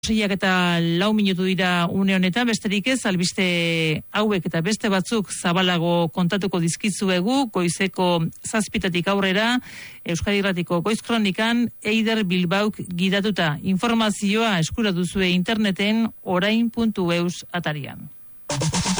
6 eta 4 minutu dira une honetan, besterik ez, albiste hauek eta beste batzuk zabalago kontatuko dizkizuegu, goizeko 7:00 aurrera, Euskadi Irratiko Goiz Kronikan, Eider Bilbauk gidatuta. Informazioa eskura duzue interneten orain.eus atarian.